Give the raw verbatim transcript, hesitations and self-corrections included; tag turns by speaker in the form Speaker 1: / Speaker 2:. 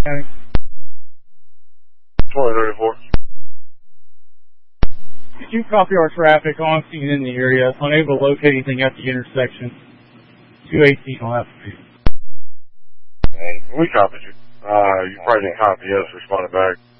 Speaker 1: County.
Speaker 2: twenty thirty-four.
Speaker 1: Did you copy our traffic on scene in the area? Unable to locate anything at the intersection. two eighteen on that street.
Speaker 2: And we copied you. Uh, you probably didn't copy us, responded back.